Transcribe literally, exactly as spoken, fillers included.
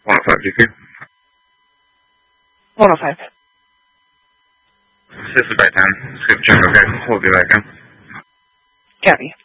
one oh five G Q. one oh five. This is by time. Skip check, okay. We'll be back in. Copy.